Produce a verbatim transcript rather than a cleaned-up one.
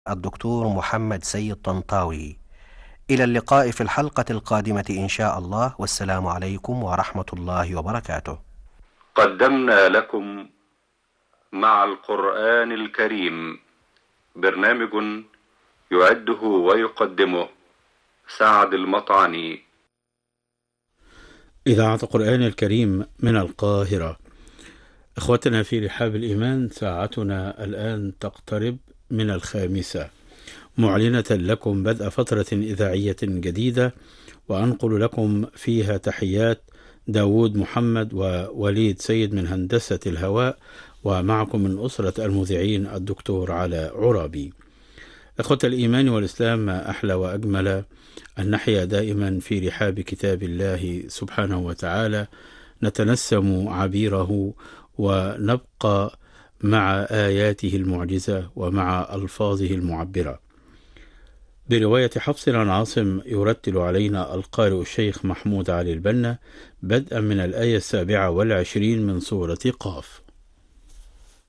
الدكتور محمد سيد طنطاوي. إلى اللقاء في الحلقة القادمة إن شاء الله، والسلام عليكم ورحمة الله وبركاته. قدمنا لكم مع القرآن الكريم برنامج يعده ويقدمه سعد المطعني. إذاعة القرآن الكريم من القاهرة. إخوتنا في رحاب الإيمان، ساعتنا الآن تقترب من الخامسة، معلنة لكم بدء فترة إذاعية جديدة، وأنقل لكم فيها تحيات داود محمد ووليد سيد من هندسة الهواء، ومعكم من أسرة المذيعين الدكتور علاء عرابي. إخوة الإيمان والإسلام، ما أحلى وأجمل أن نحيا دائما في رحاب كتاب الله سبحانه وتعالى، نتنسم عبيره ونبقى مع آياته المعجزة ومع ألفاظه المعبرة. برواية حفص عن عاصم يرتل علينا القارئ الشيخ محمود علي البنا بدءا من الآية السابعة والعشرين من سورة قاف.